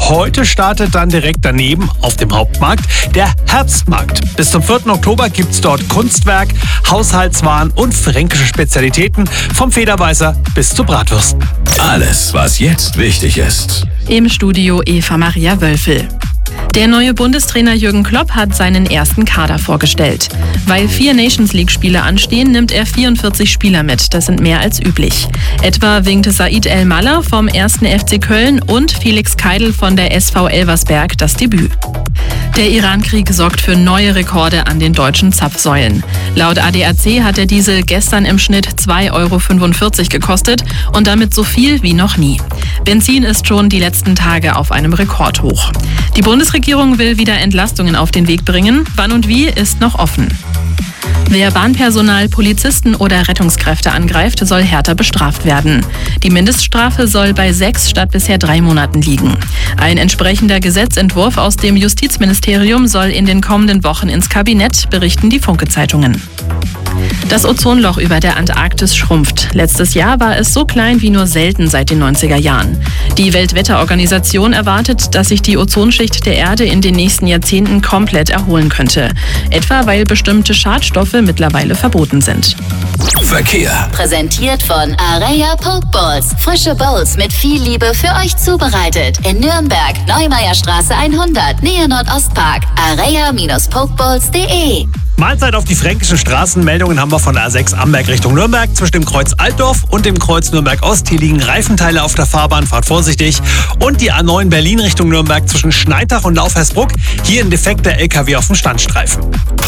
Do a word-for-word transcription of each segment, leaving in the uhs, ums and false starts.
Heute startet dann direkt daneben auf dem Hauptmarkt der Herbstmarkt. Bis zum vierten Oktober gibt es dort Kunstwerk, Haushaltswaren und fränkische Spezialitäten vom Federweißer bis zu Bratwürsten. Alles, was jetzt wichtig ist. Im Studio Eva Maria Wölfel. Der neue Bundestrainer Jürgen Klopp hat seinen ersten Kader vorgestellt. Weil vier Nations-League-Spiele anstehen, nimmt er vierundvierzig Spieler mit. Das sind mehr als üblich. Etwa winkt Said El-Mallah vom ersten F C Köln und Felix Keidl von der S V Elversberg das Debüt. Der Iran-Krieg sorgt für neue Rekorde an den deutschen Zapfsäulen. Laut A D A C hat der Diesel gestern im Schnitt zwei Euro fünfundvierzig gekostet und damit so viel wie noch nie. Benzin ist schon die letzten Tage auf einem Rekordhoch. Die Bundesregierung will wieder Entlastungen auf den Weg bringen. Wann und wie ist noch offen. Wer Bahnpersonal, Polizisten oder Rettungskräfte angreift, soll härter bestraft werden. Die Mindeststrafe soll bei sechs statt bisher drei Monaten liegen. Ein entsprechender Gesetzentwurf aus dem Justizministerium soll in den kommenden Wochen ins Kabinett, berichten die Funke-Zeitungen. Das Ozonloch über der Antarktis schrumpft. Letztes Jahr war es so klein wie nur selten seit den neunziger Jahren. Die Weltwetterorganisation erwartet, dass sich die Ozonschicht der Erde in den nächsten Jahrzehnten komplett erholen könnte. Etwa weil bestimmte Schadstoffe mittlerweile verboten sind. Verkehr. Präsentiert von Areia Pokeballs. Frische Bowls mit viel Liebe für euch zubereitet. In Nürnberg, Neumeierstraße hundert, Nähe Nordostpark. areia Pokeballs punkt de. Mahlzeit auf die fränkischen Straßen. Meldungen haben wir von der A sechs Amberg Richtung Nürnberg. Zwischen dem Kreuz Altdorf und dem Kreuz Nürnberg-Ost. Hier liegen Reifenteile auf der Fahrbahn. Fahrt vorsichtig. Und die A neun Berlin Richtung Nürnberg zwischen Schneitach und Lauf-Hersbruck. Hier ein defekter L K W auf dem Standstreifen.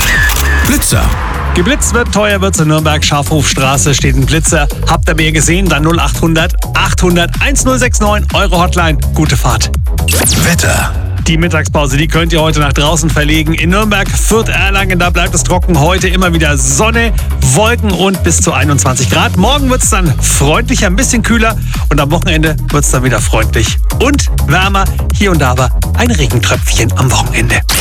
Blitzer. Geblitzt wird, teuer wird's in Nürnberg. Schafhofstraße steht ein Blitzer. Habt ihr mehr gesehen? Dann null achthundert achthundert1069. Eure Hotline. Gute Fahrt. Wetter. Die Mittagspause, die könnt ihr heute nach draußen verlegen. In Nürnberg, Fürth, Erlangen, da bleibt es trocken. Heute immer wieder Sonne, Wolken und bis zu einundzwanzig Grad. Morgen wird es dann freundlicher, ein bisschen kühler. Und am Wochenende wird es dann wieder freundlich und wärmer. Hier und da aber ein Regentröpfchen am Wochenende.